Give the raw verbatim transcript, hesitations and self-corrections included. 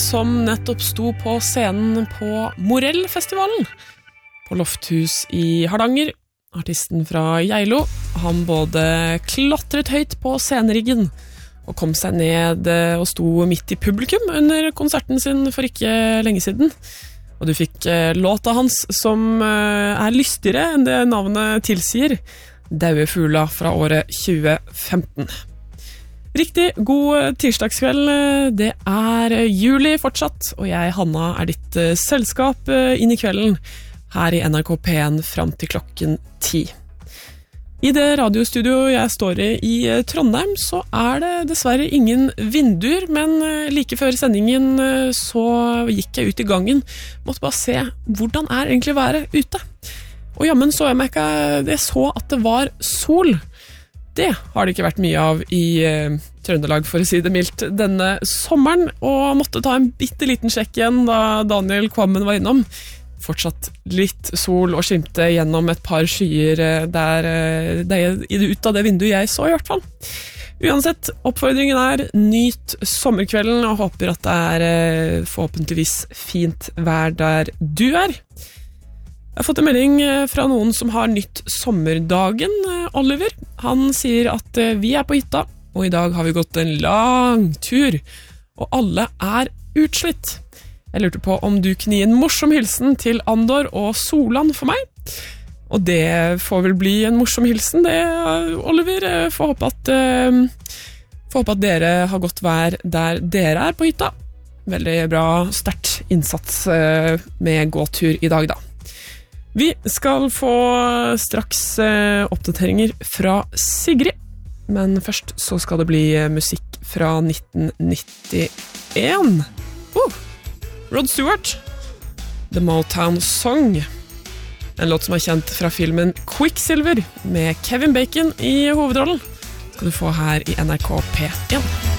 som nettopp sto på scenen på Morellfestivalen på Lofthus i Hardanger. Artisten fra Geilo, han både klatret høyt på sceneriggen og kom seg ned og sto midt i publikum under konserten sin for ikke lenge siden. Og du fikk låta hans som er lystigere enn det navnet tilsier, Daue Fugla fra året tjue femten. Riktig god tirsdagskveld, det er juli fortsatt, og jeg, Hanna, er ditt selskap inn i kvelden her i N R K P en fram til klokken ti. I det radiostudio jeg står i i Trondheim, så er det dessverre ingen vinduer, men like før sendingen så gikk jeg ut i gangen, måtte bare se hvordan er egentlig været ute. Og jammen så jeg meg ikke, jeg så at det var sol. Det har det ikke vært mye av i uh, Trøndelag, for å si det mildt, denne sommeren, og måtte ta en bitteliten sjekk igjen da Daniel Kvammen var innom. Fortsatt litt sol og skimte gjennom et par skyer der, der, ut av det vinduet jeg så i hvert fall. Uansett, oppfordringen er nyt sommerkvelden og håper at det er forhåpentligvis fint vær der du er. Jeg har fått en melding fra noen som har nytt sommerdagen, Oliver. Han sier at vi er på hytta, og i dag har vi gått en lang tur, og alle er utslitt. Jeg lurte på om du kunne gi en morsom hilsen til Andor og Solan for meg. Og det får vel bli en morsom hilsen, det, Oliver. Får håpe at, får håpe at dere har gått vær der dere er på hytta. Veldig bra, sterkt innsats med gåtur i dag, da. Vi skal få straks oppdateringer fra Sigrid, men først så skal det bli musikk fra nitten nittien. Uh! Rod Stewart, The Motown Song. En låt som er kjent fra filmen Quicksilver, med Kevin Bacon i hovedrollen. Skal du få her i N R K P en.